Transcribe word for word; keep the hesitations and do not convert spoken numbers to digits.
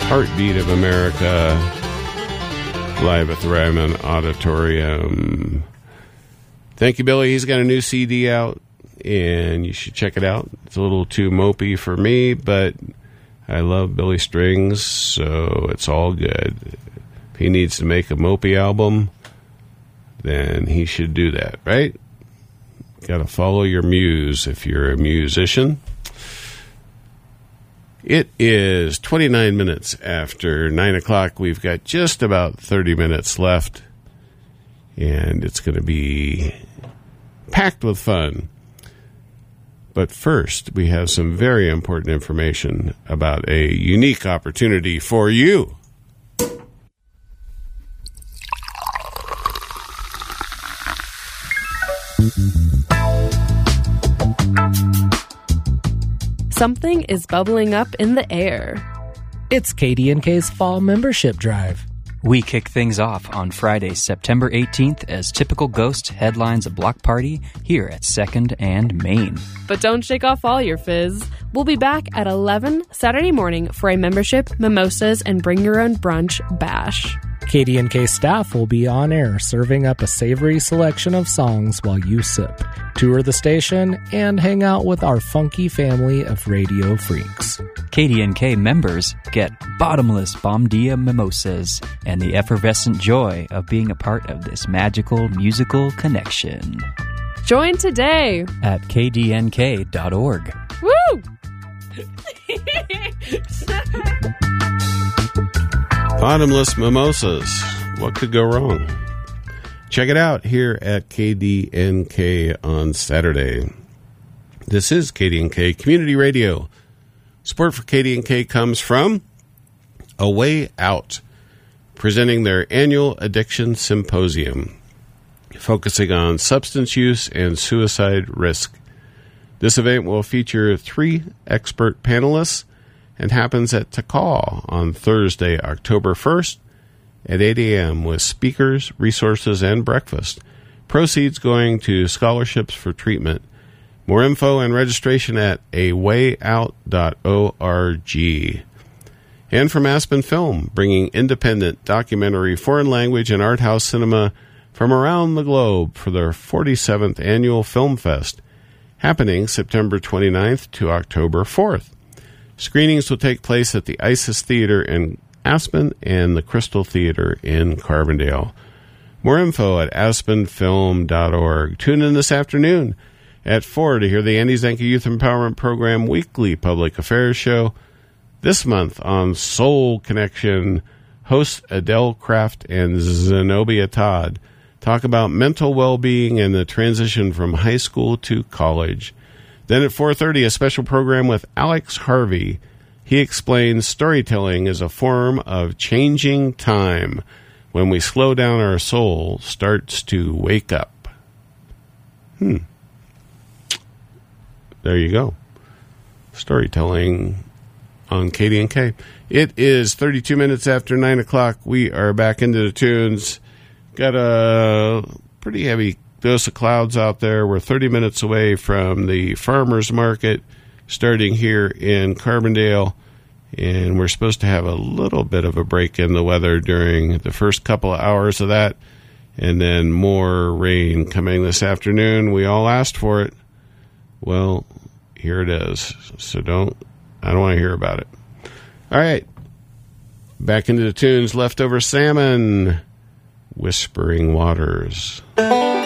Heartbeat of America, live at the Ryman Auditorium. Thank you, Billy. He's got a new C D out, and you should check it out. It's a little too mopey for me, but I love Billy Strings, so it's all good. If he needs to make a mopey album, then he should do that, right? Got to follow your muse if you're a musician. It is twenty-nine minutes after nine o'clock. We've got just about thirty minutes left, and it's going to be packed with fun. But first, we have some very important information about a unique opportunity for you. Something is bubbling up in the air. It's K D N K's Fall Membership Drive. We kick things off on Friday, September eighteenth, as Typical Ghost headlines a block party here at second and Main. But don't shake off all your fizz. We'll be back at eleven Saturday morning for a membership, mimosas, and bring your own brunch bash. K D N K staff will be on air serving up a savory selection of songs while you sip, tour the station, and hang out with our funky family of radio freaks. K D N K members get bottomless Bomdia mimosas and the effervescent joy of being a part of this magical musical connection. Join today at k d n k dot org. Woo! Bottomless mimosas. What could go wrong? Check it out here at K D N K on Saturday. This is K D N K Community Radio. Support for K D N K comes from A Way Out, presenting their annual Addiction Symposium, focusing on substance use and suicide risk. This event will feature three expert panelists and happens at Takal on Thursday, October first at eight a.m. with speakers, resources, and breakfast. Proceeds going to scholarships for treatment. More info and registration at a way out dot org. And from Aspen Film, bringing independent documentary, foreign language, and art house cinema from around the globe for their forty-seventh annual Film Fest, happening September twenty-ninth to October fourth. Screenings will take place at the Isis Theater in Aspen and the Crystal Theater in Carbondale. More info at aspen film dot org. Tune in this afternoon at four to hear the Andy Zanka Youth Empowerment Program weekly public affairs show. This month on Soul Connection, hosts Adele Kraft and Zenobia Todd talk about mental well-being and the transition from high school to college. Then at four thirty, a special program with Alex Harvey. He explains storytelling is a form of changing time. When we slow down, our soul starts to wake up. Hmm. There you go. Storytelling on K D N K. It is thirty-two minutes after nine o'clock. We are back into the tunes. Got a pretty heavy dose of clouds out there. We're thirty minutes away from the farmers market starting here in Carbondale, and we're supposed to have a little bit of a break in the weather during the first couple of hours of that, and then more rain coming this afternoon. We all asked for it. Well, here it is. So don't, I don't want to hear about it. All right. Back into the tunes. Leftover Salmon, Whispering Waters.